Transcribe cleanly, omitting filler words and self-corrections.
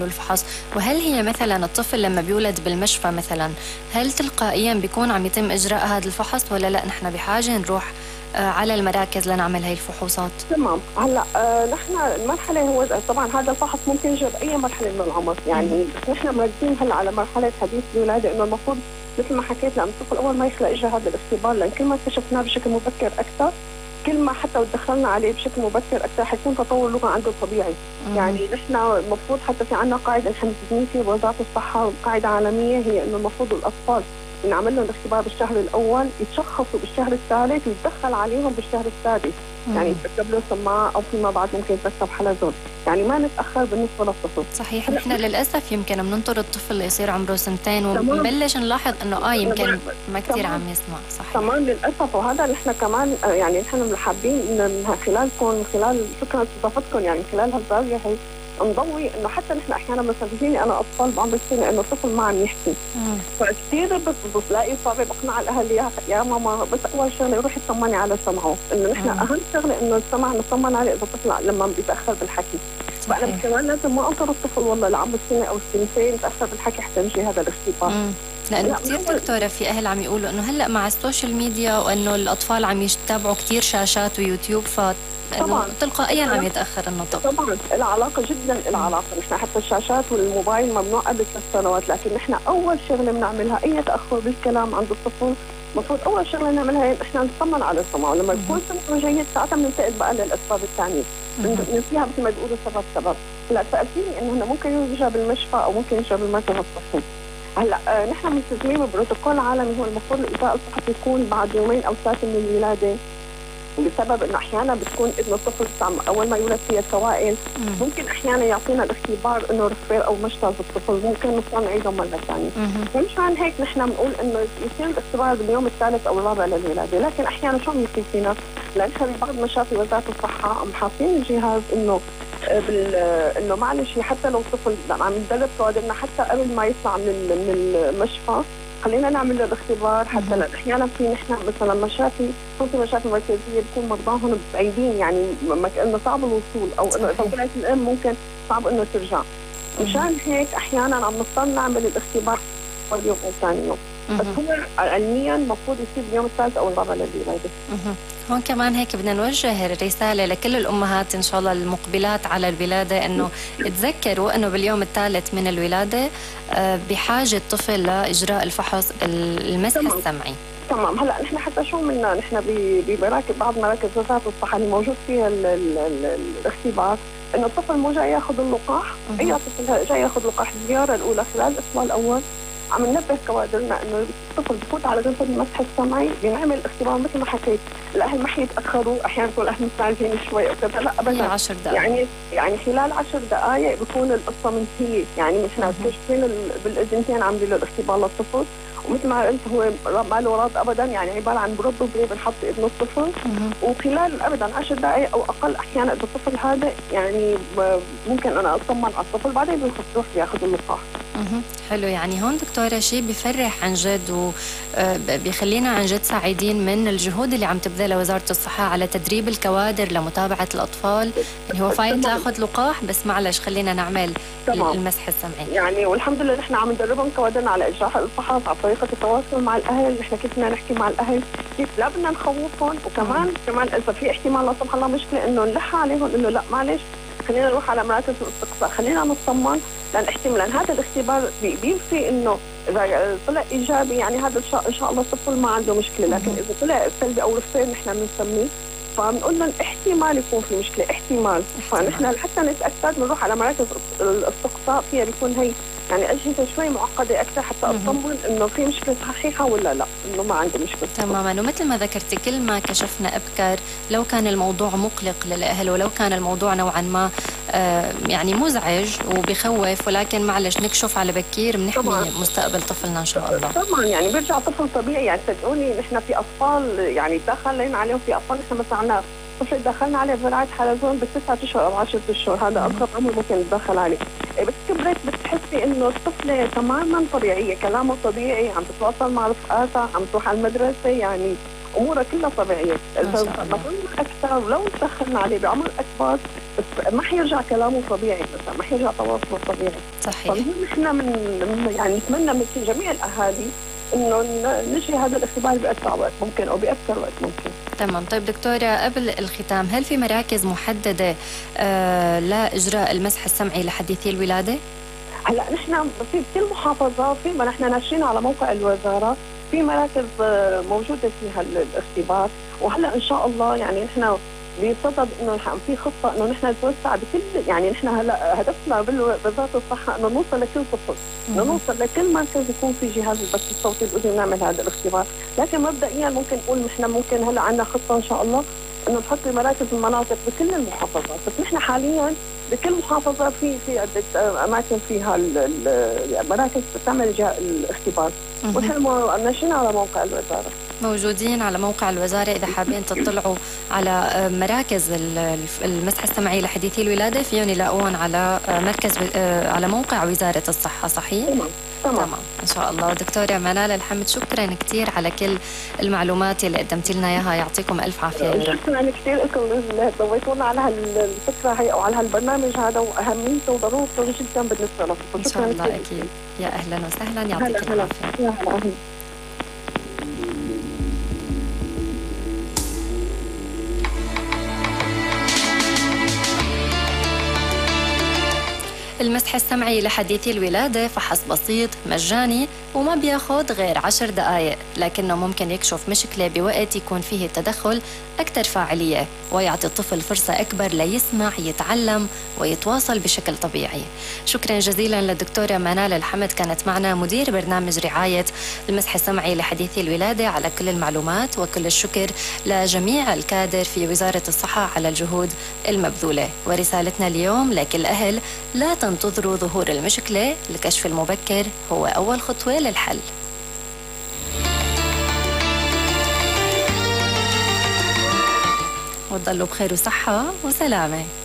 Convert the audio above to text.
يعملوا الفحص؟ وهل هي مثلا الطفل لما بيولد بالمشفى مثلا هل تلقائيا بيكون عم يتم إجراء هذا الفحص ولا لا نحن بحاجة نروح على المراكز لنعمل هاي الفحوصات؟ تمام. هلا نحن المرحله هو طبعا هذا الفحص ممكن يجي باي مرحله من العمر، يعني نحن مركزين هلا على مرحله حديث الولاده، انه المفروض مثل ما حكيت لما الطفل اول ما يخلق اجى هذا الاختبار، لان كل ما اكتشفناه بشكل مبكر اكثر كل ما حتى ودخلنا عليه بشكل مبكر اكثر حيكون تطور اللغه عنده طبيعي. يعني نحن المفروض حتى في عندنا قاعده نحن ملتزمين فيها بوزاره الصحه، قاعده عالميه، هي انه المفروض الاطفال نعمل لهم الاختبار بالشهر الاول، يتشخصوا بالشهر الثالث ويتدخل عليهم بالشهر السادس. يعني يتركب له سماعه او فيما بعد ممكن يتركب حلزون، يعني ما نتاخر بالنسبه للطفل. صحيح. نحن للاسف يمكن بننطر الطفل ليصير عمره سنتين ونبلش نلاحظ انه يمكن ما كثير عم يسمع. صحيح كمان للاسف. وهذا نحن كمان يعني نحن حابين ان خلال شكرا استضافتكم يعني خلال هالزاويه هي نضوي انه حتى نحن احيانا مثلا بيجيني انا اطفال بعمر سنه انه الطفل ما عم يحكي، فكثير بتلاقي صعب بقنع الاهل يا ماما بس اول شغله يروح يطمني على سمعه، انه نحن اهم شغله انه السمع نطمن عليه اذا الطفل لما بيتاخر بالحكي. فانا كمان لازم ما انطر الطفل والله لعمر سنه او سنتين يتاخر بالحكي حتى نجي هذا الاختبار. لانه كثير دكتوره في اهل عم يقولوا انه هلا مع السوشيال ميديا وانه الاطفال عم يتابعوا كثير شاشات ويوتيوب طبعا تلقائيا عم يتاخر النطق. طبعا العلاقه جدا العلاقه، نحن حتى الشاشات والموبايل ممنوع قبل 3 سنوات، لكن نحن اول شغله بنعملها اي تاخر بالكلام عند الطفل المفروض اول شغله نعملها هي نحن نطمن على سمعه، لما يكون سمعه جيد ساعتها بننتقل بقى للاسباب الثانيه، بننسيها مثل ما بيقولوا سبب. هلا سالتيني انه ممكن يوجد بالمشفى او ممكن يوجد بالمركز الصحي. هلا نحن ملتزمين ببروتوكول عالمي، هو المفروض الاجراء الصحي يكون بعد 2 أو 3 من الولاده، بسبب انه احيانا بتكون ابن الطفل اول ما يولد فيها سوائل، ممكن احيانا يعطينا الاختبار انه رفير او مشطب الطفل، ممكن نضطر نعيده مره ثانيه. ومشان هيك نحن بنقول انه يصير الاختبار باليوم الثالث او الرابع للولاده، لكن احيانا شو عم يصير فينا؟ لان بعض مشاكل وزاره الصحه عم حاطين الجهاز انه معلش حتى لو الطفل عم ندرب كوادرنا حتى قبل ما يطلع من المشفى خلينا نعمل له الاختبار، حتى لان احيانا في نحن مثلا في مشاكل مركزيه بكون مرضاهم بعيدين، يعني انه صعب الوصول او انه اذا طلعت الام ممكن صعب انه ترجع. مشان هيك احيانا عم نضطر نعمل الاختبار اليوم او ثاني يوم، بس هو علميا المفروض يصير اليوم الثالث او الرابع للولاده. هون كمان هيك بدنا نوجه رساله لكل الامهات ان شاء الله المقبلات على الولاده انه تذكروا انه باليوم الثالث من الولاده بحاجه الطفل لاجراء الفحص المسح السمعي. تمام. هلا نحن حتى شو منا نحن بمراكز بعض مراكز وزاره الصحه اللي موجود فيها الاختبار، انه الطفل مو جاي ياخذ اللقاح، اي طفل جاي ياخذ لقاح الزياره الاولى خلال الاسبوع الاول عم ننبه كوادرنا انه الطفل بفوت على غرفه المسح السمعي بنعمل اختبار مثل ما حكيت، الاهل ما حيتاخروا، احيانا يكون الاهل مستعجلين شوي او كذا، لا ابدا 10 دقائق يعني خلال 10 دقائق بكون القصه منتهيه، يعني نحن كاشفين بالاذنتين عاملين له الاختبار للطفل، ومثل ما قلت هو ما له رد ابدا، يعني عباره عن برد صغير بنحط ابن الطفل وخلال ابدا 10 دقائق او اقل احيانا اذا الطفل هذا يعني ممكن انا اطمن على الطفل بعدين بيروح ياخذ اللقاح. حلو. يعني هون دكتورة شيء بيفرح عن جد وبيخلينا عن جد سعيدين من الجهود اللي عم تبذلها وزارة الصحة على تدريب الكوادر لمتابعة الأطفال. يعني هو فايت تاخذ لقاح بس معلش خلينا نعمل المسح السمعي. يعني والحمد لله نحن عم ندربهم كوادرنا على إجراء الفحص، على طريقة التواصل مع الأهل، نحن كيف بدنا نحكي مع الأهل، كيف لا بدنا نخوفهم، وكمان إذا في احتمال لا سمح الله مشكلة إنه نلح عليهم إنه لا معلش خلينا نروح على مراكز الاستقصاء، خلينا نطمن، لان هذا الاختبار بينفي انه اذا طلع ايجابي يعني هذا ان شاء الله الطفل ما عنده مشكله، لكن اذا طلع سلبي او رفير نحن بنسميه فبنقول لهم احتمال يكون في مشكله، احتمال. فنحن حتى نتاكد بنروح على مراكز الاستقصاء، فيها بيكون هي يعني اجهزه شوي معقده اكثر حتى اطمن انه في مشكله صحيحه ولا لا، انه ما عنده مشكله. تماما. ومثل ما ذكرتي كل ما كشفنا ابكر لو كان الموضوع مقلق للاهل ولو كان الموضوع نوعا ما يعني مزعج وبخوف، ولكن معلش نكشف على بكير بنحمي مستقبل طفلنا ان شاء الله. طبعا يعني بيرجع طفل طبيعي، يعني صدقوني نحن في اطفال يعني دخلنا عليهم، في اطفال نحن مثلا عندنا طفل دخلنا عليه بزراعه حلزون ب9 اشهر او 10 اشهر، هذا اصغر عمر ممكن نتدخل عليه، بس كبرت بتحسي انه الطفله تماما طبيعيه، كلامه طبيعي، عم تتواصل مع رفقاتها، عم تروح على المدرسه، يعني امورها كلها طبيعيه. اذا نظرنا اكثر ولو سخرنا عليه بعمر اكبر بس ما حيرجع كلامه طبيعي، مثلا ما حيرجع تواصله طبيعي. صحيح. نحن من يعني نتمنى من جميع الاهالي انه نجري هذا الاختبار باسرع وقت ممكن او باكثر وقت ممكن. تمام. طيب دكتوره، قبل الختام، هل في مراكز محدده لاجراء المسح السمعي لحديثي الولاده؟ هلا نحن في كل محافظه في ما نحن ناشرين على موقع الوزاره في مراكز موجوده فيها الاختبار، وهلا ان شاء الله يعني نحن بصدد انه في خطه انه نحن نتوسع بكل، يعني نحن هلا هدفنا بوزاره الصحه انه نوصل لكل طفل، انه نوصل لكل مركز يكون في جهاز البث الصوتي الاذني ونعمل هذا الاختبار، لكن مبدئيا ممكن نقول نحن ممكن هلا عندنا خطه ان شاء الله انه نحط مراكز المناطق بكل المحافظات، بس نحن حاليا بكل محافظه في عده اماكن فيها المراكز بتعمل الاختبار، ونحن ناشرين على موقع الوزاره. موجودين على موقع الوزاره، اذا حابين تطلعوا على مراكز المسح السمعي لحديثي الولاده فيهم يلاقوهم على مركز على موقع وزاره الصحه، صحيح؟ تمام. ان شاء الله. دكتوره منال الحمد، شكرا كثير على كل المعلومات اللي قدمتي لنا اياها، يعطيكم الف عافيه. شكرا كثير لكم اللي ضويتونا على هالفكره هي او على هالبرنامج هذا، واهميته وضرورته جدا بالنسبه لكم. ان شاء الله اكيد. يا اهلا وسهلا، يعطيك العافيه. يا هلا. المسح السمعي لحديثي الولادة فحص بسيط مجاني وما بياخد غير 10 دقائق، لكنه ممكن يكشف مشكلة بوقت يكون فيه التدخل أكثر فاعلية ويعطي الطفل فرصة أكبر ليسمع، يتعلم ويتواصل بشكل طبيعي. شكرا جزيلا للدكتورة منال الحمد، كانت معنا مدير برنامج رعاية المسح السمعي لحديثي الولادة، على كل المعلومات، وكل الشكر لجميع الكادر في وزارة الصحة على الجهود المبذولة. ورسالتنا اليوم لكل أهل: لا تنتظروا ظهور المشكلة، الكشف المبكر هو أول خطوة للحل. وتضلوا بخير وصحة وسلامة.